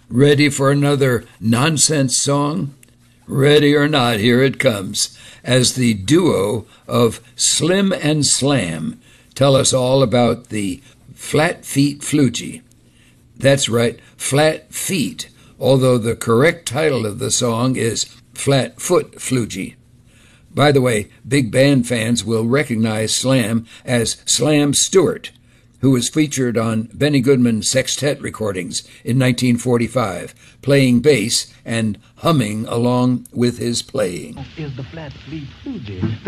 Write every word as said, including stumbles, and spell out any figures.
Ready for another nonsense song? Ready or not, here it comes, as the duo of Slim and Slam tell us all about the Flat Feet Floogie. That's right, Flat Feet, although the correct title of the song is Flat Foot Floogie. By the way, big band fans will recognize Slam as Slam Stewart, who was featured on Benny Goodman's sextet recordings in nineteen forty-five, playing bass and humming along with his playing. Is the Flat Feet Floogie. The